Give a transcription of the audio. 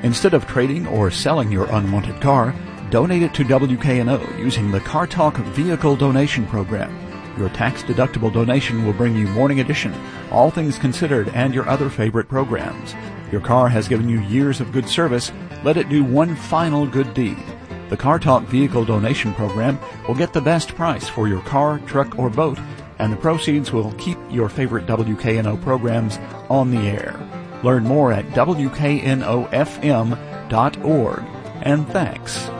Instead of trading or selling your unwanted car, donate it to WKNO using the Car Talk Vehicle Donation Program. Your tax-deductible donation will bring you Morning Edition, All Things Considered, and your other favorite programs. Your car has given you years of good service. Let it do one final good deed. The Car Talk Vehicle Donation Program will get the best price for your car, truck, or boat, and the proceeds will keep your favorite WKNO programs on the air. Learn more at WKNOFM.org. And thanks